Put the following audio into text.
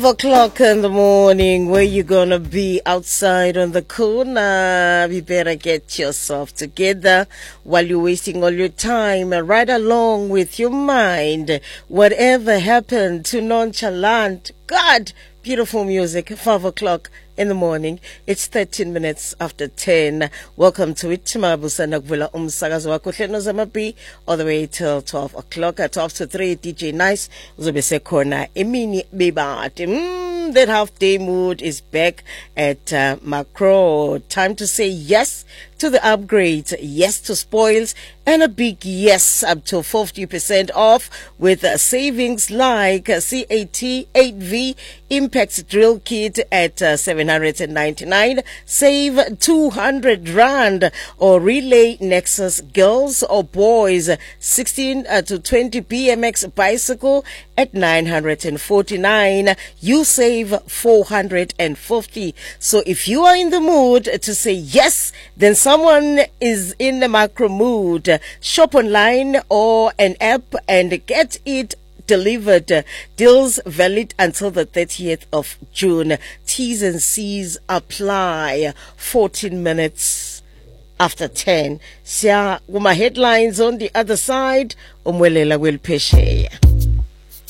O'clock in the morning, where you gonna be outside on the corner? You better get yourself together while you're wasting all your time right along with your mind. Whatever happened to nonchalant? God, beautiful music. 5 o'clock in the morning. It's 13 minutes after 10. Welcome to it. Mabusa Nagvula Umsagazo Wakuhleno Zamapi all the way till 12 o'clock. At 12 to 3, DJ Nice. Zobese Kona Emini Bebati. That half-day mood is back at Macro. Time to say yes to the upgrades, yes to spoils, and a big yes up to 50% off with savings like CAT 8V Impact Drill Kit at 799, save 200 Rand, or Relay Nexus Girls or Boys 16 to 20 BMX bicycle at 949. You save 450. So if you are in the mood to say yes, then someone is in the Macro mood. Shop online or an app and get it delivered. Deals valid until the 30th of June. T's and C's apply. 14 minutes after 10. Siya, headlines on the other side. Umwelela will peshe.